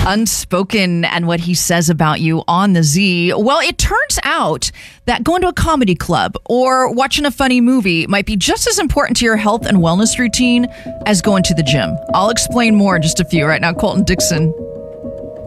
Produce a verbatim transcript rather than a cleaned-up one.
Unspoken and what he says about you on the Z. Well, it turns out that going to a comedy club or watching a funny movie might be just as important to your health and wellness routine as going to the gym. I'll explain more in just a few. Right now, Colton Dixon